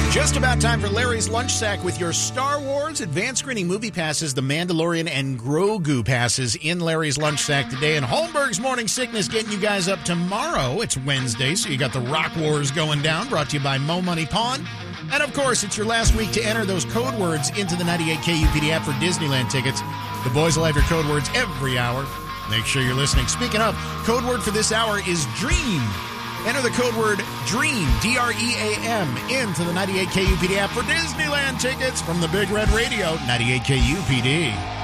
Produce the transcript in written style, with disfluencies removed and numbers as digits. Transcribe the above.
Just about time for Larry's Lunch Sack with your Star Wars advanced screening movie passes, The Mandalorian and Grogu passes in Larry's Lunch Sack today. And Holmberg's Morning Sickness getting you guys up tomorrow. It's Wednesday, so you got the Rock Wars going down, brought to you by Mo Money Pawn. And, of course, it's your last week to enter those code words into the 98 KUPD app for Disneyland tickets. The boys will have your code words every hour. Make sure you're listening. Speaking of, code word for this hour is DREAM. Enter the code word DREAM, D-R-E-A-M, into the 98 KUPD app for Disneyland tickets from the Big Red Radio, 98 KUPD.